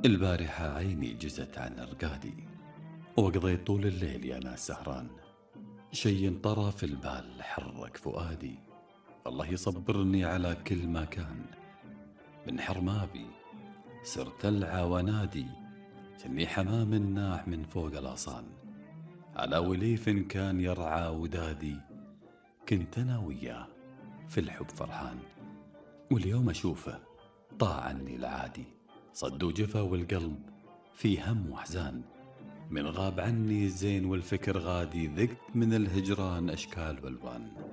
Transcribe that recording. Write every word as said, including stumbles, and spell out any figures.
البارحة عيني جزت عن رقادي، وقضيت طول الليل يا ناس سهران. شي انطرى في البال حرك فؤادي، الله يصبرني على كل ما كان. من حرمابي صرت ألعى ونادي، كني حمام ناح من فوق الأغصان. على وليف كان يرعى ودادي، كنت أنا وياه في الحب فرحان. واليوم أشوفه طاع عني العادي، صد وجفا والقلب في هم وحزان. من غاب عني الزين والفكر غادي، ذقت من الهجران أشكال والوان.